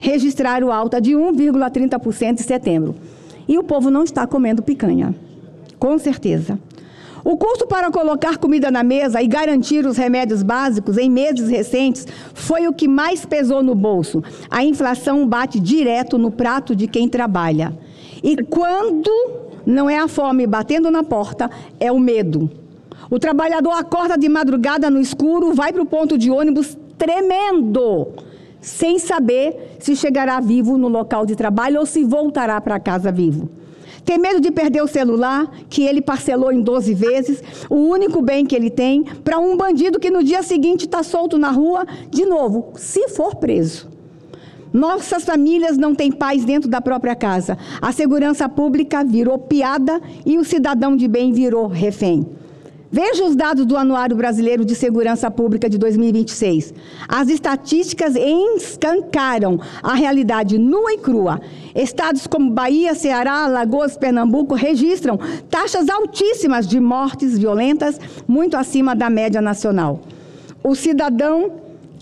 registraram alta de 1,30% em setembro. E o povo não está comendo picanha, com certeza. O custo para colocar comida na mesa e garantir os remédios básicos em meses recentes foi o que mais pesou no bolso. A inflação bate direto no prato de quem trabalha. E quando não é a fome batendo na porta, é o medo. O trabalhador acorda de madrugada no escuro, vai para o ponto de ônibus tremendo, sem saber se chegará vivo no local de trabalho ou se voltará para casa vivo. Tem medo de perder o celular, que ele parcelou em 12 vezes, o único bem que ele tem, para um bandido que no dia seguinte está solto na rua, de novo, se for preso. Nossas famílias não têm paz dentro da própria casa. A segurança pública virou piada e o cidadão de bem virou refém. Veja os dados do Anuário Brasileiro de Segurança Pública de 2026. As estatísticas escancaram a realidade nua e crua. Estados como Bahia, Ceará, Alagoas, Pernambuco registram taxas altíssimas de mortes violentas, muito acima da média nacional. O cidadão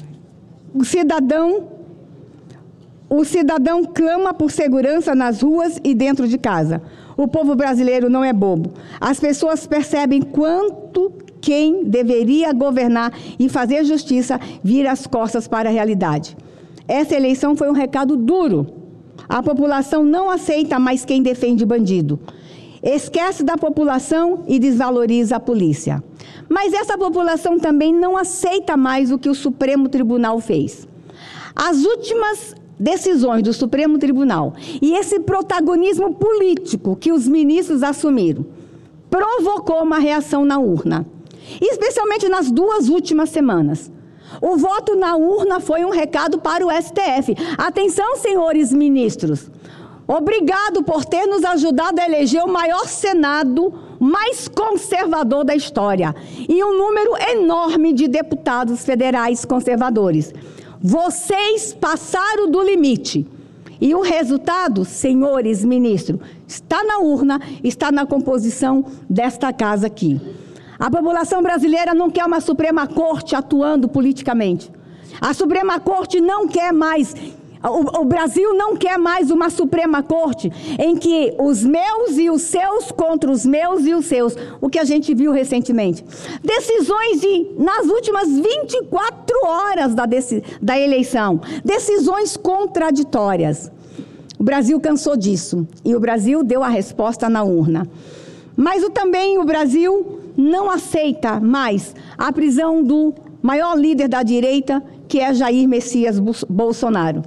clama por segurança nas ruas e dentro de casa. O povo brasileiro não é bobo. As pessoas percebem quanto quem deveria governar e fazer justiça vira as costas para a realidade. Essa eleição foi um recado duro. A população não aceita mais quem defende bandido. Esquece da população e desvaloriza a polícia. Mas essa população também não aceita mais o que o Supremo Tribunal fez. As últimas decisões do Supremo Tribunal e esse protagonismo político que os ministros assumiram provocou uma reação na urna, especialmente nas 2 últimas semanas. O voto na urna foi um recado para o STF. Atenção, senhores ministros, obrigado por ter nos ajudado a eleger o maior Senado mais conservador da história e um número enorme de deputados federais conservadores. Vocês passaram do limite. E o resultado, senhores ministros, está na urna, está na composição desta casa aqui. A população brasileira não quer uma Suprema Corte atuando politicamente. A Suprema Corte não quer mais... O Brasil não quer mais uma Suprema Corte em que os meus e os seus contra os meus e os seus, o que a gente viu recentemente. Decisões nas últimas 24 horas da eleição, decisões contraditórias. O Brasil cansou disso e o Brasil deu a resposta na urna. Mas também o Brasil não aceita mais a prisão do maior líder da direita, que é Jair Messias Bolsonaro.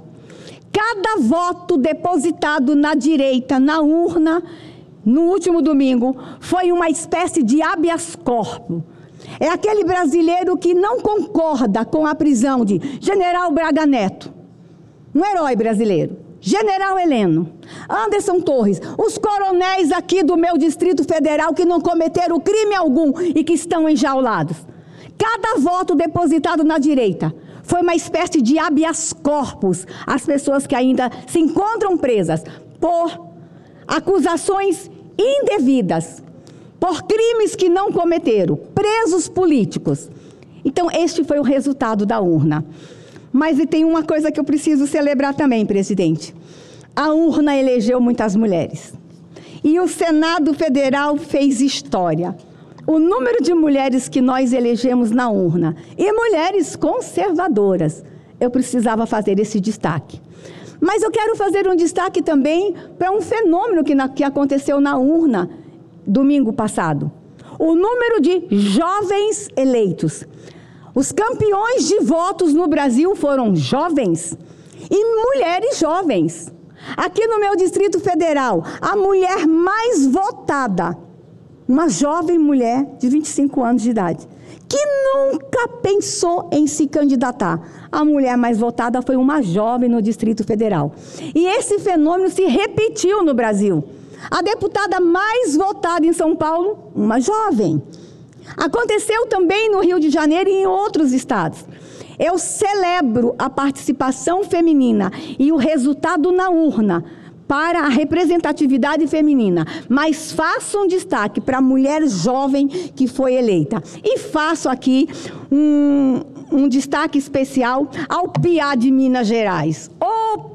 Cada voto depositado na direita, na urna, no último domingo, foi uma espécie de habeas corpus. É aquele brasileiro que não concorda com a prisão de General Braga Neto, um herói brasileiro, General Heleno, Anderson Torres, os coronéis aqui do meu Distrito Federal que não cometeram crime algum e que estão enjaulados. Cada voto depositado na direita foi uma espécie de habeas corpus às pessoas que ainda se encontram presas por acusações indevidas, por crimes que não cometeram, presos políticos. Então, este foi o resultado da urna. Mas tem uma coisa que eu preciso celebrar também, presidente. A urna elegeu muitas mulheres. E o Senado Federal fez história. O número de mulheres que nós elegemos na urna, e mulheres conservadoras, eu precisava fazer esse destaque. Mas eu quero fazer um destaque também para um fenômeno que aconteceu na urna domingo passado. O número de jovens eleitos. Os campeões de votos no Brasil foram jovens e mulheres jovens. Aqui no meu Distrito Federal, a mulher mais votada, uma jovem mulher de 25 anos de idade, que nunca pensou em se candidatar. A mulher mais votada foi uma jovem no Distrito Federal. E esse fenômeno se repetiu no Brasil. A deputada mais votada em São Paulo, uma jovem. Aconteceu também no Rio de Janeiro e em outros estados. Eu celebro a participação feminina e o resultado na urna para a representatividade feminina, mas faço um destaque para a mulher jovem que foi eleita. E faço aqui um destaque especial ao PIA de Minas Gerais. O